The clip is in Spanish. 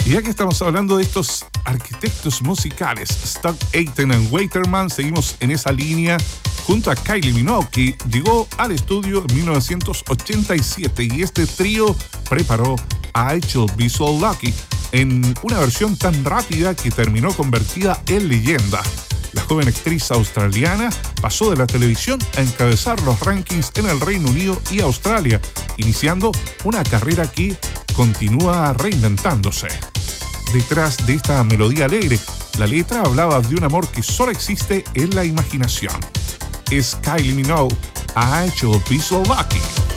Y ya que estamos hablando de estos arquitectos musicales, Stuck Aiton and Waterman, seguimos en esa línea junto a Kylie Minogue, que llegó al estudio en 1987 y este trío preparó I Should Be So Lucky en una versión tan rápida que terminó convertida en leyenda. La joven actriz australiana pasó de la televisión a encabezar los rankings en el Reino Unido y Australia, iniciando una carrera que continúa reinventándose. Detrás de esta melodía alegre, la letra hablaba de un amor que solo existe en la imaginación. Es Kylie Minogue, I Should Be So Lucky.